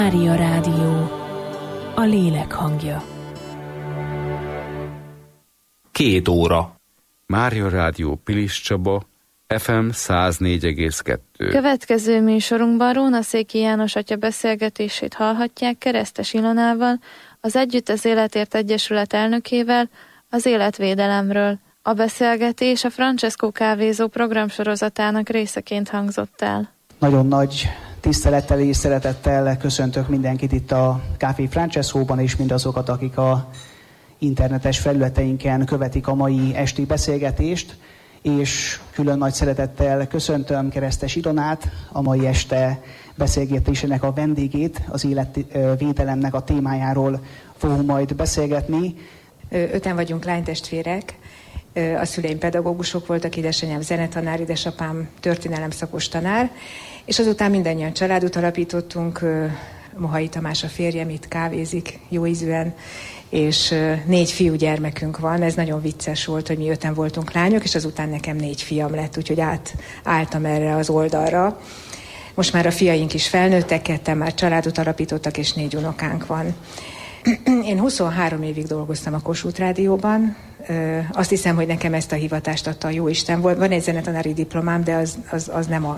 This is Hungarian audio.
Mária Rádió, a lélek hangja. 2 óra. Mária Rádió Pilis Csaba, FM 104,2. Következő műsorunkban Rónaszéki János atya beszélgetését hallhatják Keresztes Ilonával, az Együtt az Életért Egyesület elnökével, az életvédelemről. A beszélgetés a Francesco kávézó programsorozatának részeként hangzott el. Nagyon nagy tisztelettel és szeretettel köszöntök mindenkit itt a Café Francescóban, és mindazokat, akik a internetes felületeinken követik a mai esti beszélgetést, és külön nagy szeretettel köszöntöm Keresztes Ilonát, a mai este beszélgetésének a vendégét, az életvédelemnek a témájáról fogunk majd beszélgetni. 5-en vagyunk lánytestvérek, a szüleim pedagógusok voltak, édesanyám zenetanár, édesapám történelemszakos tanár, és azután mindannyian családot alapítottunk, Mohai Tamás a férjem itt kávézik jóízűen, és 4 fiúgyermekünk van. Ez nagyon vicces volt, hogy mi 5-en voltunk lányok, és azután nekem 4 fiam lett, úgyhogy átálltam erre az oldalra. Most már a fiaink is felnőttek, 2 már családot alapítottak, és 4 unokánk van. Én 23 évig dolgoztam a Kossuth Rádióban. Azt hiszem, hogy nekem ezt a hivatást adta a Jóisten. Van egy zenetanári diplomám, de az nem a